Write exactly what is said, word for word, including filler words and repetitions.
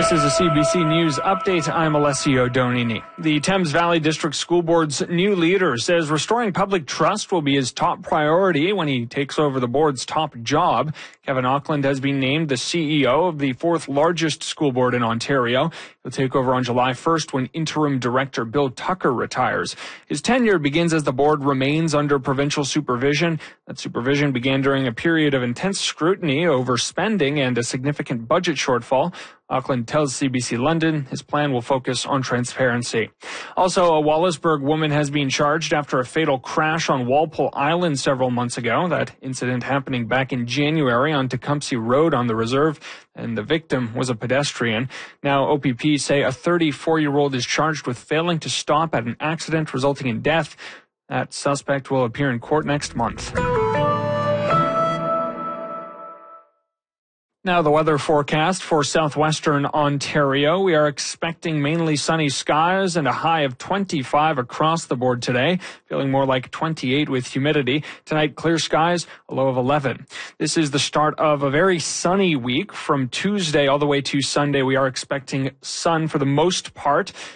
This is a C B C News update. I'm Alessio Donini. The Thames Valley District School Board's new leader says restoring public trust will be his top priority when he takes over the board's top job. Kevin Auckland has been named the C E O of the fourth largest school board in Ontario. He'll take over on July first when interim director Bill Tucker retires. His tenure begins as the board remains under provincial supervision. That supervision began during a period of intense scrutiny over spending and a significant budget shortfall. Auckland tells C B C London his plan will focus on transparency. Also, a Wallaceburg woman has been charged after a fatal crash on Walpole Island several months ago. That incident happening back in January on Tecumseh Road on the reserve, and the victim was a pedestrian. Now, O P P say a thirty-four-year-old is charged with failing to stop at an accident resulting in death. That suspect will appear in court next month. Now the weather forecast for southwestern Ontario. We are expecting mainly sunny skies and a high of twenty-five across the board today, feeling more like twenty-eight with humidity. Tonight, clear skies, a low of eleven. This is the start of a very sunny week. From Tuesday all the way to Sunday, we are expecting sun for the most part.